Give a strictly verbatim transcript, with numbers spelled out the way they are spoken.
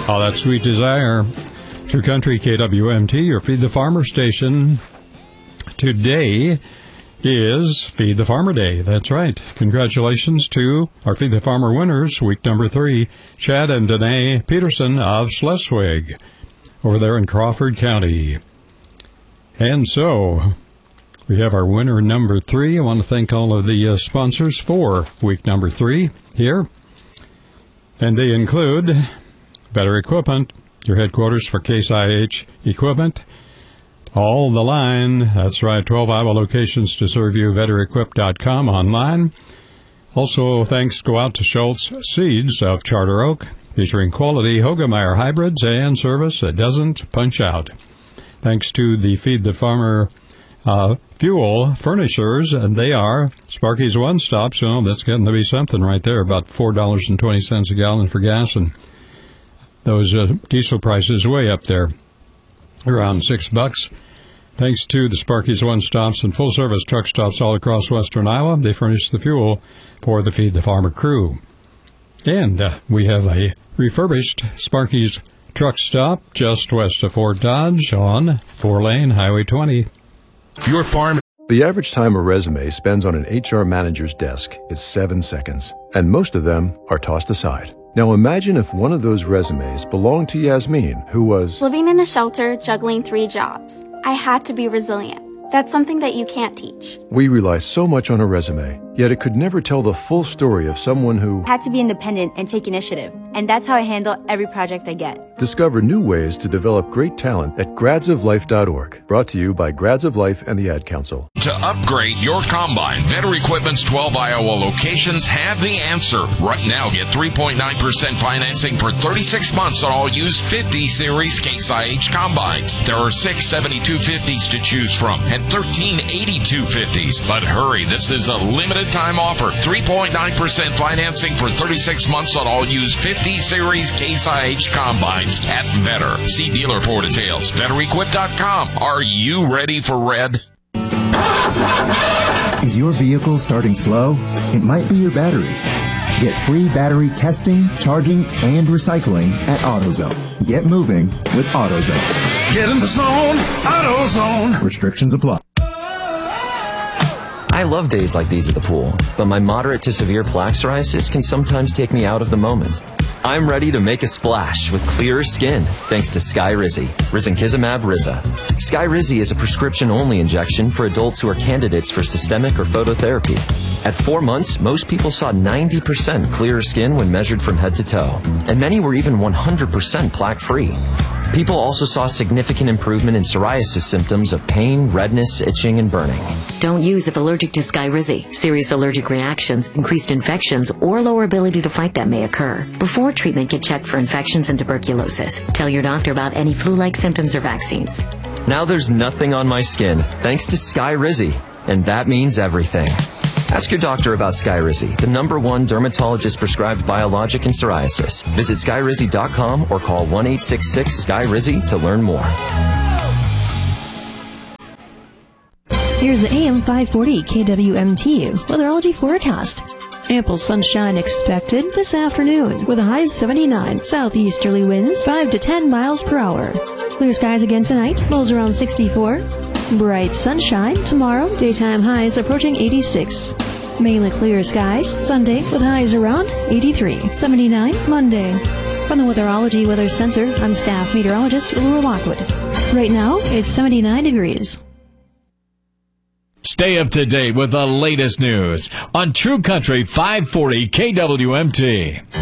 Oh, that sweet desire. True Country K W M T, your Feed the Farmer station. Today is Feed the Farmer Day. That's right. Congratulations to our Feed the Farmer winners, week number three, Chad and Danae Peterson of Schleswig, over there in Crawford County. And so, we have our winner number three. I want to thank all of the uh, sponsors for week number three here. And they include Better Equipment, your headquarters for Case I H equipment. All the line, that's right, twelve Iowa locations to serve you, vetter equip dot com online. Also, thanks go out to Schultz Seeds of Charter Oak, featuring quality Hogemeyer hybrids and service that doesn't punch out. Thanks to the Feed the Farmer uh, Fuel Furnishers, and they are Sparky's One Stop, so that's getting to be something right there, about four dollars and twenty cents a gallon for gas, and those uh, diesel prices way up there, around six bucks. Thanks to the Sparky's One Stops and full-service truck stops all across western Iowa, they furnish the fuel for the Feed the Farmer crew. And uh, we have a refurbished Sparky's truck stop just west of Fort Dodge on four-lane Highway twenty. Your farm. The average time a resume spends on an H R manager's desk is seven seconds, and most of them are tossed aside. Now imagine if one of those resumes belonged to Yasmin, who was living in a shelter, juggling three jobs. I had to be resilient. That's something that you can't teach. We rely so much on a resume, yet it could never tell the full story of someone who had to be independent and take initiative. And that's how I handle every project I get. Discover new ways to develop great talent at grads of life dot org. Brought to you by Grads of Life and the Ad Council. To upgrade your combine, Better Equipment's twelve Iowa locations have the answer. Right now, get three point nine percent financing for thirty-six months on all used fifty series Case I H combines. There are six seventy-two fifties to choose from and thirteen eighty-two fifties. But hurry, this is a limited time offer. three point nine percent financing for thirty-six months on all used fifty series Case I H combines at Better. See dealer for details. vetter equip dot com. Are you ready for red? Is your vehicle starting slow? It might be your battery. Get free battery testing, charging, and recycling at AutoZone. Get moving with AutoZone. Get in the zone, AutoZone. Restrictions apply. I love days like these at the pool, but my moderate to severe plaque psoriasis can sometimes take me out of the moment. I'm ready to make a splash with clearer skin thanks to Skyrizi, risankizumab Riza. Skyrizi is a prescription-only injection for adults who are candidates for systemic or phototherapy. At four months, most people saw ninety percent clearer skin when measured from head to toe, and many were even one hundred percent plaque-free. People also saw significant improvement in psoriasis symptoms of pain, redness, itching, and burning. Don't use if allergic to Skyrizi. Serious allergic reactions, increased infections, or lower ability to fight them may occur. Before treatment, get checked for infections and tuberculosis. Tell your doctor about any flu-like symptoms or vaccines. Now there's nothing on my skin thanks to Skyrizi, and that means everything. Ask your doctor about Skyrizi, the number one dermatologist-prescribed biologic in psoriasis. Visit skyrizi dot com or call one eight six six SKYRIZI to learn more. Here's the A M five forty K W M T weatherology forecast. Ample sunshine expected this afternoon with a high of seventy-nine. Southeasterly winds five to ten miles per hour. Clear skies again tonight, lows around sixty-four. Bright sunshine tomorrow, daytime highs approaching eighty-six. Mainly clear skies Sunday with highs around eighty-three. seventy-nine Monday. From the Weatherology Weather Center, I'm staff meteorologist Laura Lockwood. Right now, it's seventy-nine degrees. Stay up to date with the latest news on True Country five forty K W M T.